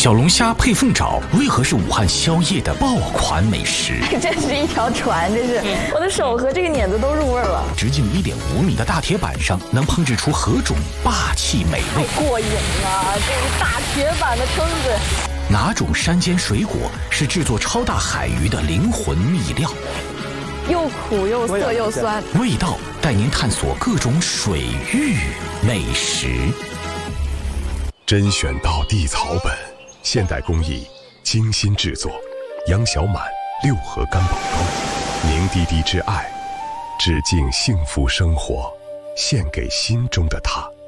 小龙虾配凤爪为何是武汉宵夜的爆款美食？ 这是一条船，这是我的手和这个碾子都入味了。 直径1.5米的大铁板上能烹制出何种霸气美味？ 过瘾了，这个大铁板的蛏子。 哪种山间水果是制作超大海鱼的灵魂秘料？ 又苦又涩又酸， 味道带您探索各种水域美食。 甄选到地草本，现代工艺精心制作，杨小满6合干宝膏，凝滴滴之爱，致敬幸福生活，献给心中的他。